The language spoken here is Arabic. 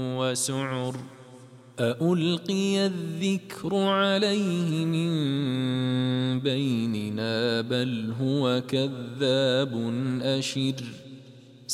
وسعر أألقي الذكر عليه من بيننا بل هو كذاب أشر